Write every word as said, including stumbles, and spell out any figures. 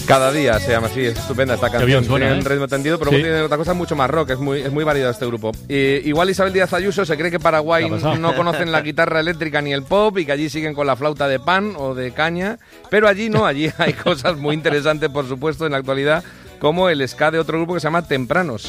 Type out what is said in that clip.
Cada día se llama así, es estupenda esta canción. bien suena, tiene un ¿eh? ritmo tendido, pero Sí. luego tiene otra cosa mucho más rock, es muy, es muy variado este grupo. Y, igual Isabel Díaz Ayuso se cree que Paraguay ¿Qué ha pasado? no conocen la guitarra eléctrica ni el pop y que allí siguen con la flauta de pan o de caña, pero allí no, allí hay cosas muy interesantes, por supuesto, en la actualidad, como el ska de otro grupo que se llama Tempranos.